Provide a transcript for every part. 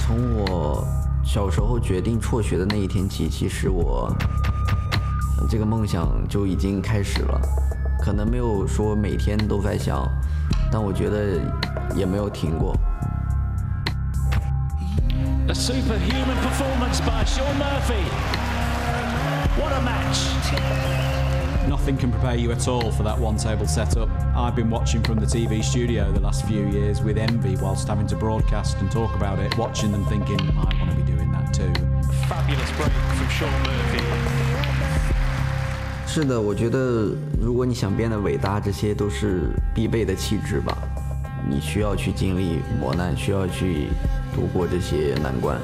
从我小时候决定辍学的那一天起，其实我这个梦想就已经开始了，可能没有说每天都在想，但我觉得也没有停过。 A superhuman performance by Shaun Murphy. What a match. Nothing can prepare you at all for that one-table setup. I've been watching from the TV studio the last few years with envy whilst having to broadcast and talk about it, watching them thinking, I want to be doing that too. Fabulous break from Shaun Murphy. 是的，我觉得如果你想变得伟大，这些都是必备的气质吧。你需要去经历磨难，需要去度过这些难关。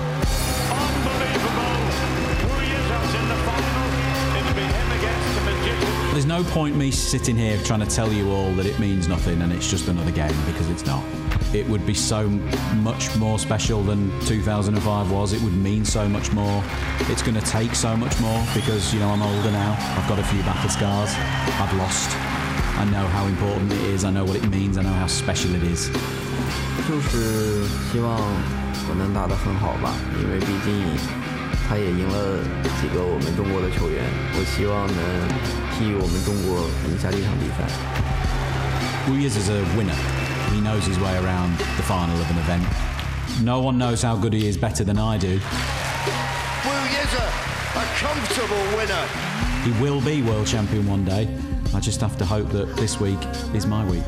There's no point me sitting here trying to tell you all that it means nothing and it's just another game, because it's not. It would be so much more special than 2005 was. It would mean so much more. It's going to take so much more because, you know, I'm older now. I've got a few battle scars. I've lost. I know how important it is. I know what it means. I know how special it is. 就是希望我能打得很好吧，因为毕竟他也赢了几个我们中国的球员，我希望能替我们中国赢下这场比赛。 Wu Yiz is a winner. He knows his way around the final of an event. No one knows how good he is better than I do. Wu Yiz a comfortable winner. He will be world champion one day. I just have to hope that this week is my week.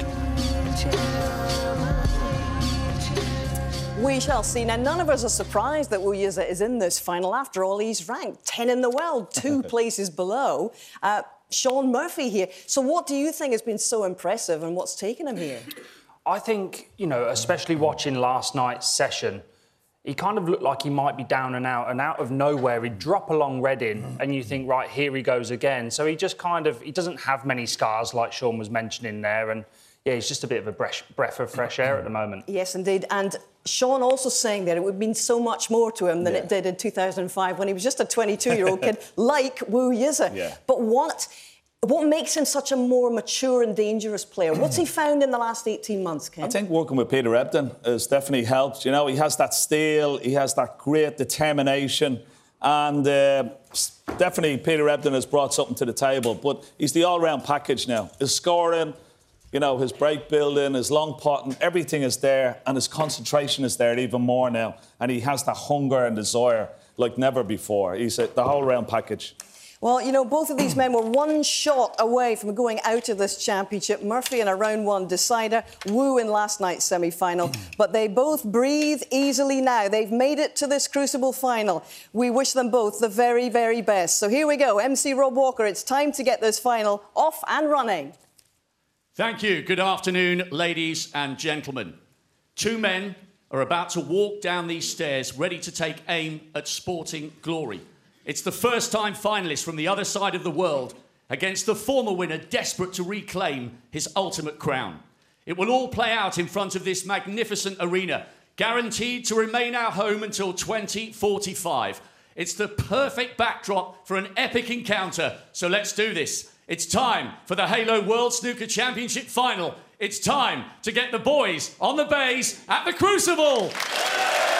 We shall see. Now, none of us are surprised that Wu Yiz is in this final. After all, he's ranked 10 in the world, 2 places below. Shaun Murphy here. So what do you think has been so impressive and what's taken him here? I think, you know, especially watching last night's session, he kind of looked like he might be down and out of nowhere he'd drop along Reading and you think, right, here he goes again. So he just kind of, he doesn't have many scars like Shaun was mentioning there, and yeah, he's just a bit of a breath of fresh air at the moment. Yes, indeed. And Shaun also saying that it would mean so much more to him than it did in 2005 when he was just a 22-year-old kid like Wu Yiz. Yeah. But what makes him such a more mature and dangerous player? What's he found in the last 18 months, Ken? I think working with Peter Ebdon has definitely helped. You know, he has that steel, he has that great determination, and definitely Peter Ebdon has brought something to the table. But he's the all-round package now. His scoring, you know, his break building, his long potting, everything is there, and his concentration is there even more now. And he has that hunger and desire like never before. He's the whole-round package. Well, you know, both of these men were one shot away from going out of this championship. Murphy in a round 1 decider, Wu in last night's semi-final. But they both breathe easily now. They've made it to this Crucible final. We wish them both the very, very best. So here we go. MC Rob Walker, it's time to get this final off and running. Thank you. Good afternoon, ladies and gentlemen. 2 men are about to walk down these stairs, ready to take aim at sporting glory. It's the first-time finalist from the other side of the world against the former winner desperate to reclaim his ultimate crown. It will all play out in front of this magnificent arena, guaranteed to remain our home until 2045. It's the perfect backdrop for an epic encounter, so let's do this. It's time for the Halo World Snooker Championship final. It's time to get the boys on the bays at the Crucible.